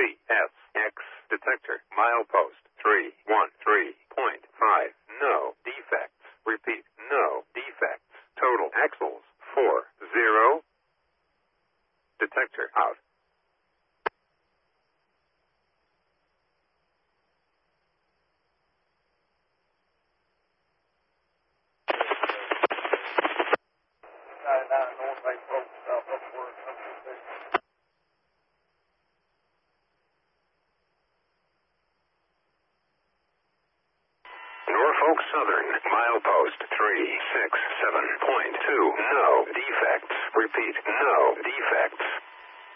CSX detector. Milepost 313.5. No defects. Repeat, no defects. Total axles 40. Detector out. Norfolk Southern, milepost 367.2. No defects. Repeat, no defects.